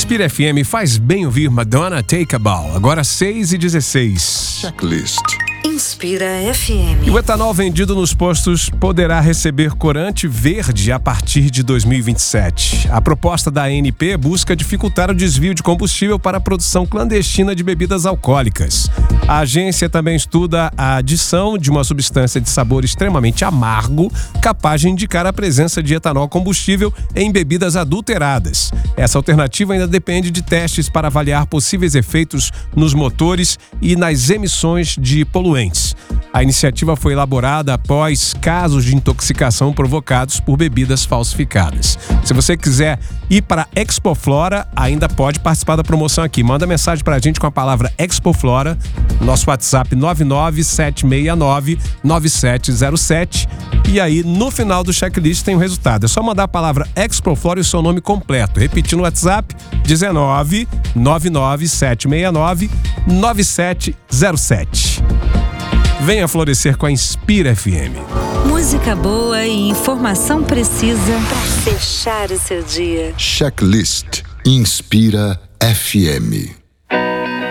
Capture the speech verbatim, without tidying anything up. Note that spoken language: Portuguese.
Inspira F M, faz bem ouvir Madonna Take a Bow. Agora seis e dezesseis. Checklist. Inspira F M. E o etanol vendido nos postos poderá receber corante verde a partir de dois mil e vinte e sete. A proposta da A N P busca dificultar o desvio de combustível para a produção clandestina de bebidas alcoólicas. A agência também estuda a adição de uma substância de sabor extremamente amargo, capaz de indicar a presença de etanol combustível em bebidas adulteradas. Essa alternativa ainda depende de testes para avaliar possíveis efeitos nos motores e nas emissões de poluentes. A iniciativa foi elaborada após casos de intoxicação provocados por bebidas falsificadas. Se você quiser ir para a Expoflora, ainda pode participar da promoção aqui. Manda mensagem para a gente com a palavra Expoflora, nosso WhatsApp nove nove sete seis nove nove sete zero sete. E aí, no final do checklist tem o resultado. É só mandar a palavra Expoflora e o seu nome completo. Repetindo o WhatsApp, dezenove nove nove sete seis nove nove sete zero sete. Venha florescer com a Inspira F M. Música boa e informação precisa para fechar o seu dia. Checklist. Inspira F M.